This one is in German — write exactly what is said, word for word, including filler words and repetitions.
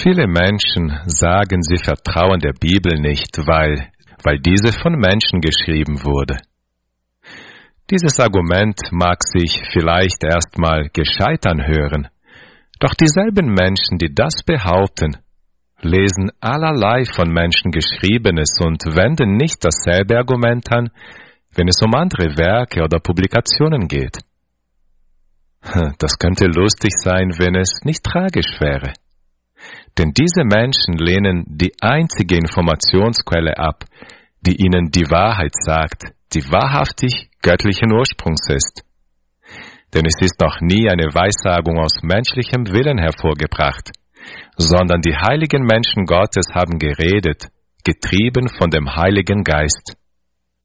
Viele Menschen sagen, sie vertrauen der Bibel nicht, weil, weil diese von Menschen geschrieben wurde. Dieses Argument mag sich vielleicht erstmal gescheit anhören, doch dieselben Menschen, die das behaupten, lesen allerlei von Menschen Geschriebenes und wenden nicht dasselbe Argument an, wenn es um andere Werke oder Publikationen geht. Das könnte lustig sein, wenn es nicht tragisch wäre. Denn diese Menschen lehnen die einzige Informationsquelle ab, die ihnen die Wahrheit sagt, die wahrhaftig göttlichen Ursprungs ist. Denn es ist noch nie eine Weissagung aus menschlichem Willen hervorgebracht, sondern die heiligen Menschen Gottes haben geredet, getrieben von dem Heiligen Geist.